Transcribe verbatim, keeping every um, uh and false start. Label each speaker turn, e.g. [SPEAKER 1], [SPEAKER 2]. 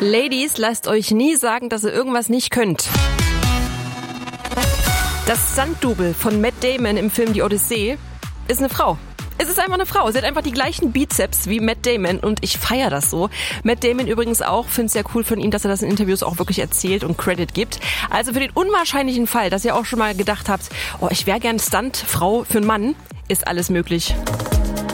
[SPEAKER 1] Ladies, lasst euch nie sagen, dass ihr irgendwas nicht könnt. Das Stunt-Double von Matt Damon im Film Die Odyssee ist eine Frau. Es ist einfach eine Frau. Sie hat einfach die gleichen Bizeps wie Matt Damon und ich feiere das so. Matt Damon übrigens auch. Finde es sehr cool von ihm, dass er das in Interviews auch wirklich erzählt und Credit gibt. Also für den unwahrscheinlichen Fall, dass ihr auch schon mal gedacht habt, oh, ich wäre gern Stunt-Frau für einen Mann, ist alles möglich.